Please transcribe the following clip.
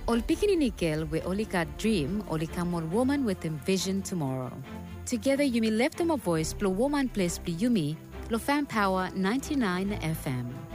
Ol pikininikil we only got dream, only come on woman with envision tomorrow. Together Yumi left them a voice, blow woman place be Yumi, Lo Fan Power 99 FM.